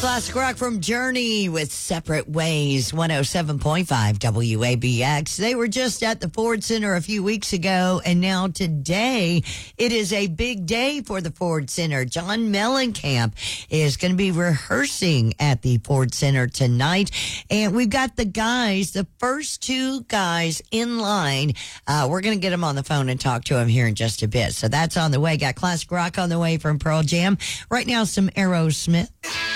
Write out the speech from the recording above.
Classic rock from Journey with Separate Ways, 107.5 WABX. They were just at the Ford Center a few weeks ago, and now today it is a big day for the Ford Center. John Mellencamp is going to be rehearsing at the Ford Center tonight, and we've got the guys, the first two guys in line. We're going to get them on the phone and talk to them here in just a bit. So that's on the way. Got classic rock on the way from Pearl Jam. Right now, some Aerosmith.